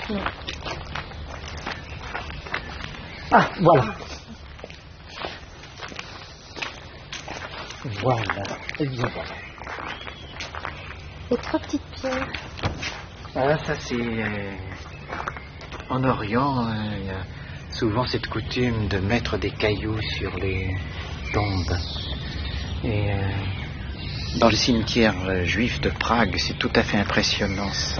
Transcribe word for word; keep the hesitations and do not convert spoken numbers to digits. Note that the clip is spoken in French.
Ah, voilà. Voilà. Et bien voilà. Et trois petites pierres. Ah, ça c'est... Euh, en Orient, euh, il y a souvent cette coutume de mettre des cailloux sur les tombes. Et euh, dans le cimetière euh, juif de Prague, c'est tout à fait impressionnant ça.